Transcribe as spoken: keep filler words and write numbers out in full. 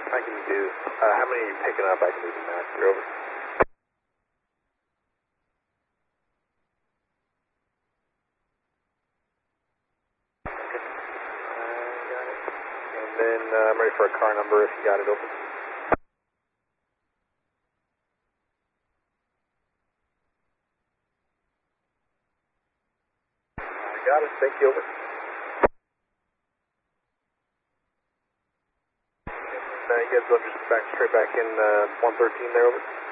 I can do, uh, how many are you picking up? I can do the master, over. Okay. I got it. And then uh, I'm ready for a car number if you got it open. I got it, thank you, over. Uh, you guys will just back straight back in uh, one thirteen there, over.